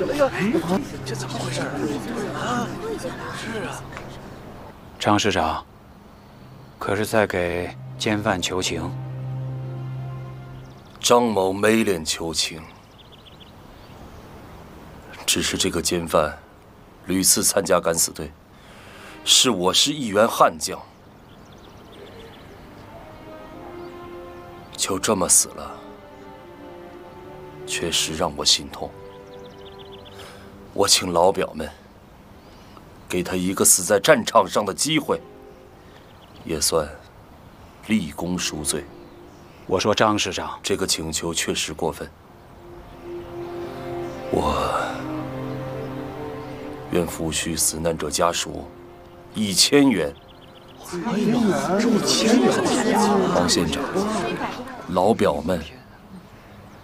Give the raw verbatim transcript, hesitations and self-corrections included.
哎呀，这怎么回事啊？是啊， 张师长，可是在给奸犯求情？ 张某没脸求情，只是这个奸犯屡次参加敢死队，是我师一员悍将，就这么死了，确实让我心痛。我请老表们给他一个死在战场上的机会，也算立功赎罪。 我说张师长， 这个请求确实过分。我愿抚恤死难者家属一千元。 哎呀，这一千元！ 王县长，老表们